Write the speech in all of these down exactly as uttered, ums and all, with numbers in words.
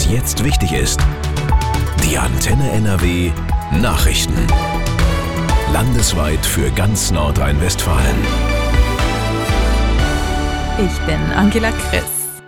was jetzt wichtig ist. Die Antenne N R W Nachrichten. Landesweit für ganz Nordrhein-Westfalen. Ich bin Angela Chris.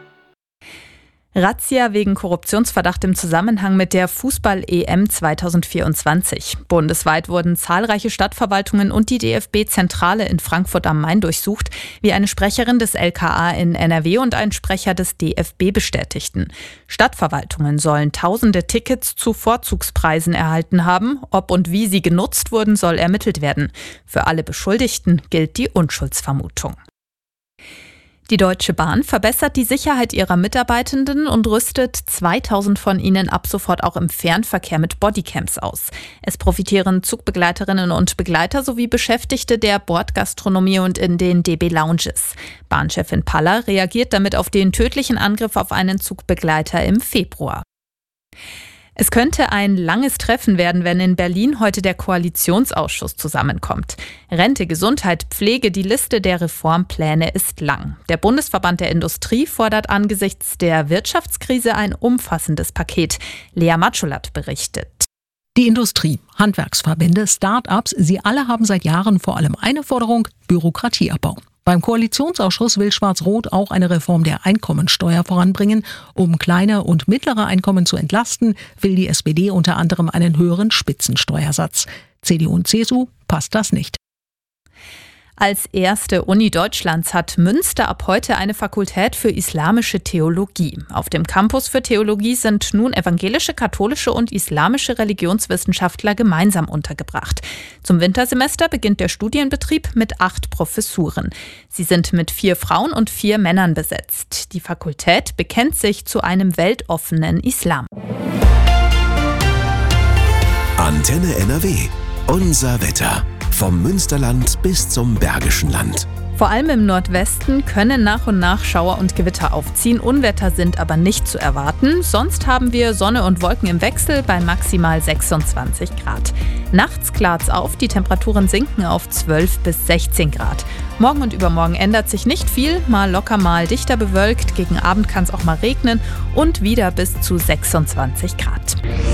Razzia wegen Korruptionsverdacht im Zusammenhang mit der Fußball-E M zwanzig vierundzwanzig. Bundesweit wurden zahlreiche Stadtverwaltungen und die D F B-Zentrale in Frankfurt am Main durchsucht, wie eine Sprecherin des L K A in N R W und ein Sprecher des D F B bestätigten. Stadtverwaltungen sollen tausende Tickets zu Vorzugspreisen erhalten haben. Ob und wie sie genutzt wurden, soll ermittelt werden. Für alle Beschuldigten gilt die Unschuldsvermutung. Die Deutsche Bahn verbessert die Sicherheit ihrer Mitarbeitenden und rüstet zweitausend von ihnen ab sofort auch im Fernverkehr mit Bodycams aus. Es profitieren Zugbegleiterinnen und Begleiter sowie Beschäftigte der Bordgastronomie und in den D B Lounges. Bahnchefin Paller reagiert damit auf den tödlichen Angriff auf einen Zugbegleiter im Februar. Es könnte ein langes Treffen werden, wenn in Berlin heute der Koalitionsausschuss zusammenkommt. Rente, Gesundheit, Pflege, die Liste der Reformpläne ist lang. Der Bundesverband der Industrie fordert angesichts der Wirtschaftskrise ein umfassendes Paket. Lea Matschulat berichtet. Die Industrie, Handwerksverbände, Start-ups, sie alle haben seit Jahren vor allem eine Forderung: Bürokratieabbau. Beim Koalitionsausschuss will Schwarz-Rot auch eine Reform der Einkommensteuer voranbringen. Um kleine und mittlere Einkommen zu entlasten, will die S P D unter anderem einen höheren Spitzensteuersatz. C D U und C S U passt das nicht. Als erste Uni Deutschlands hat Münster ab heute eine Fakultät für islamische Theologie. Auf dem Campus für Theologie sind nun evangelische, katholische und islamische Religionswissenschaftler gemeinsam untergebracht. Zum Wintersemester beginnt der Studienbetrieb mit acht Professuren. Sie sind mit vier Frauen und vier Männern besetzt. Die Fakultät bekennt sich zu einem weltoffenen Islam. Antenne N R W. Unser Wetter. Vom Münsterland bis zum Bergischen Land. Vor allem im Nordwesten können nach und nach Schauer und Gewitter aufziehen. Unwetter sind aber nicht zu erwarten. Sonst haben wir Sonne und Wolken im Wechsel bei maximal sechsundzwanzig Grad. Nachts klart's auf, die Temperaturen sinken auf zwölf bis sechzehn Grad. Morgen und übermorgen ändert sich nicht viel, mal locker, mal dichter bewölkt. Gegen Abend kann es auch mal regnen und wieder bis zu sechsundzwanzig Grad.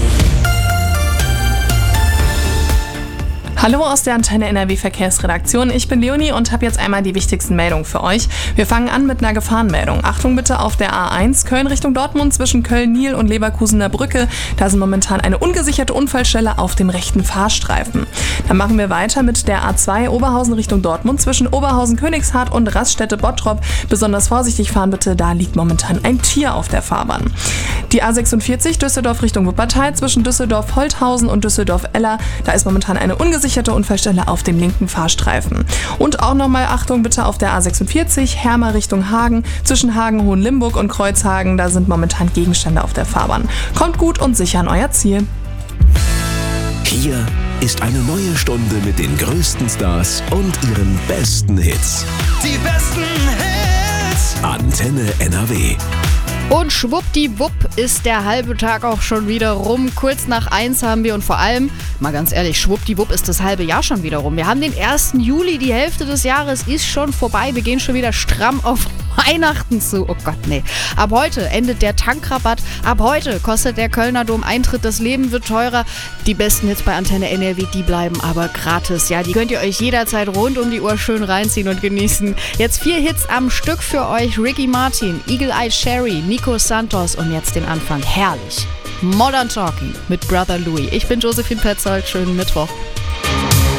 Hallo aus der Antenne N R W Verkehrsredaktion. Ich bin Leonie und habe jetzt einmal die wichtigsten Meldungen für euch. Wir fangen an mit einer Gefahrenmeldung. Achtung bitte auf der A eins Köln Richtung Dortmund zwischen Köln-Nil und Leverkusener Brücke. Da ist momentan eine ungesicherte Unfallstelle auf dem rechten Fahrstreifen. Dann machen wir weiter mit der A zwei Oberhausen Richtung Dortmund zwischen Oberhausen-Königshardt und Raststätte-Bottrop. Besonders vorsichtig fahren bitte, da liegt momentan ein Tier auf der Fahrbahn. Die A sechsundvierzig Düsseldorf Richtung Wuppertal zwischen Düsseldorf-Holthausen und Düsseldorf-Eller. Da ist momentan eine ungesicherte Unfallstelle auf dem linken Fahrstreifen. Und auch nochmal Achtung bitte auf der A sechsundvierzig Hermer Richtung Hagen zwischen Hagen-Hohenlimburg und Kreuzhagen. Da sind momentan Gegenstände auf der Fahrbahn. Kommt gut und sicher an euer Ziel. Hier ist eine neue Stunde mit den größten Stars und ihren besten Hits. Die besten Hits. Antenne N R W. Und schwuppdiwupp ist der halbe Tag auch schon wieder rum. Kurz nach eins haben wir und vor allem, mal ganz ehrlich, schwuppdiwupp ist das halbe Jahr schon wieder rum. Wir haben den ersten Juli, die Hälfte des Jahres ist schon vorbei. Wir gehen schon wieder stramm auf Weihnachten zu. Oh Gott, nee. Ab heute endet der Tankrabatt. Ab heute kostet der Kölner Dom Eintritt. Das Leben wird teurer. Die besten Hits bei Antenne N R W, die bleiben aber gratis. Ja, die könnt ihr euch jederzeit rund um die Uhr schön reinziehen und genießen. Jetzt vier Hits am Stück für euch. Ricky Martin, Eagle Eye Cherry, Nico Santos und jetzt den Anfang. Herrlich. Modern Talking mit Brother Louis. Ich bin Josephine Petzold. Schönen Mittwoch.